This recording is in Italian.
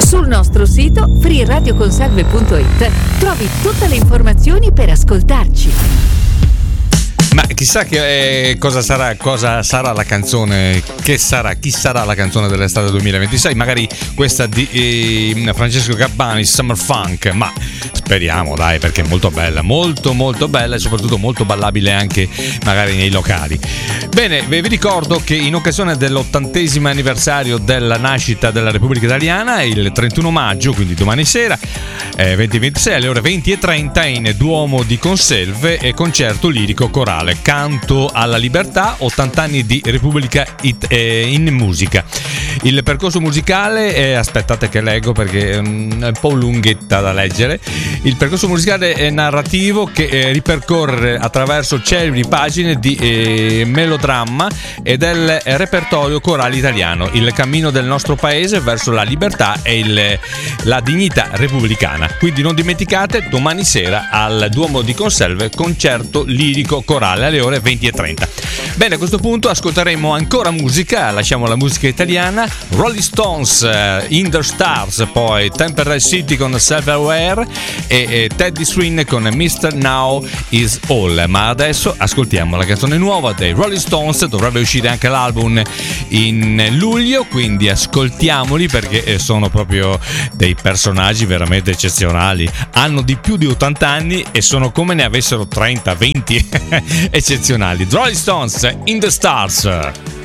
Sul nostro sito freeradioconsalve.it trovi tutte le informazioni per ascoltarci. Ma chissà cosa sarà la canzone, chi sarà la canzone dell'estate 2026, magari questa di Francesco Gabbani, Summer Funk, ma speriamo dai, perché è molto bella, molto molto bella e soprattutto molto ballabile anche magari nei locali. Bene, vi ricordo che in occasione dell'80° anniversario della nascita della Repubblica Italiana, il 31 maggio, quindi domani sera, 2026 alle ore 20:30 in Duomo di Conselve, concerto lirico corale Canto alla Libertà, 80 anni di Repubblica in musica. Il percorso musicale aspettate che leggo perché è un po' lunghetta da leggere. Il percorso musicale è narrativo che ripercorre attraverso celebri pagine di melodramma e del repertorio corale italiano, il cammino del nostro paese verso la libertà e la dignità repubblicana. Quindi non dimenticate, domani sera al Duomo di Conselve, concerto lirico corale alle ore 20:30. Bene, a questo punto ascolteremo ancora musica, lasciamo la musica italiana, Rolling Stones, In the Stars, poi Temperate City con Self Aware e Teddy Swin con Mr. Now Is All. Ma adesso ascoltiamo la canzone nuova dei Rolling Stones, dovrebbe uscire anche l'album in luglio, quindi ascoltiamoli perché sono proprio dei personaggi veramente eccezionali, hanno di più di 80 anni e sono come ne avessero 30, 20 eccezionali. Rolling Stones, In the Stars.